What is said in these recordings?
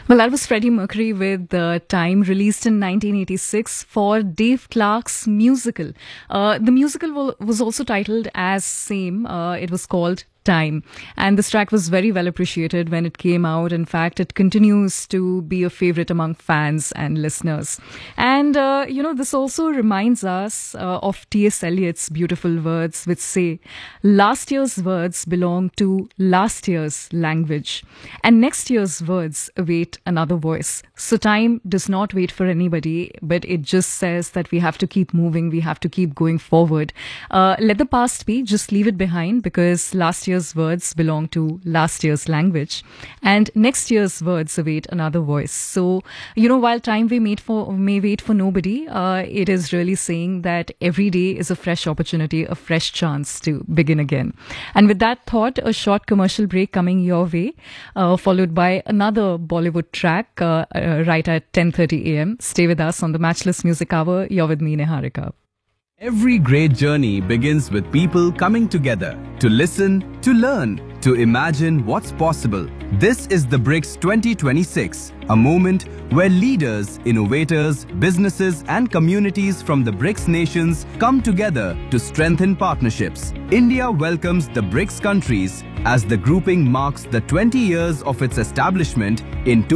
Well, that was Freddie Mercury with Time, released in 1986 for Dave Clark's musical. The musical was also titled as same. It was called Time. And this track was very well appreciated when it came out. In fact, it continues to be a favorite among fans and listeners. And, this also reminds us of T.S. Eliot's beautiful words, which say, last year's words belong to last year's language, and next year's words await another voice. So time does not wait for anybody, but it just says that we have to keep moving, we have to keep going forward. Let the past be, just leave it behind, because last year's words belong to last year's language, and next year's words await another voice. So, while time may wait for nobody, it is really saying that every day is a fresh opportunity, a fresh chance to begin again. And with that thought, a short commercial break coming your way, followed by another Bollywood track right at 10:30 a.m. Stay with us on the Matchless Music Hour. You're with me, Niharika. Every great journey begins with people coming together to listen, to learn, to imagine what's possible. This is the BRICS 2026, a moment where leaders, innovators, businesses and communities from the BRICS nations come together to strengthen partnerships. India welcomes the BRICS countries as the grouping marks the 20 years of its establishment in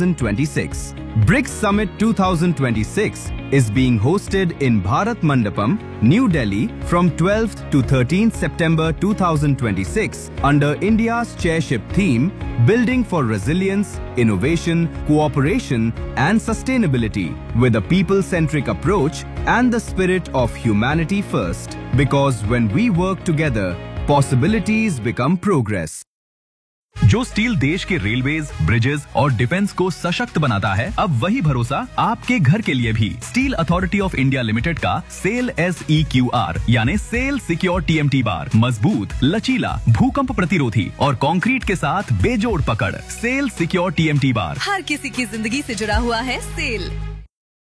2026. BRICS Summit 2026 is being hosted in Bharat Mandapam, New Delhi from 12th to 13th September 2026 under India's chairship theme, Building for Resilience, Innovation, Cooperation and Sustainability, with a people-centric approach and the spirit of humanity first. Because when we work together, possibilities become progress. जो steel देश के railways, bridges और defence को सशक्त बनाता है, अब वही भरोसा आपके घर के लिए भी। Steel authority of India limited का सेल SEQR यानी सेल सिक्योर TMT बार मजबूत, लचीला, भूकंप प्रतिरोधी और कंक्रीट के साथ बेजोड़ पकड़। सेल सिक्योर TMT बार हर किसी की जिंदगी से जुड़ा हुआ है। सेल